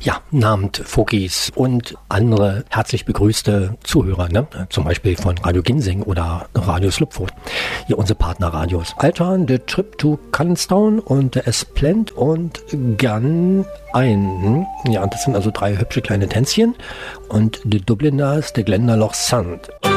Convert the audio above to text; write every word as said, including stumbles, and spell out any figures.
Ja, namens Fokis und andere herzlich begrüßte Zuhörer, ne? Zum Beispiel von Radio Ginseng oder Radio Slupfoot. Hier unsere Partnerradios. Altan, The Trip to Canstown und der Esplend und Gan ein. Ja, das sind also drei hübsche kleine Tänzchen. Und die Dubliners, der Glendalough Sand.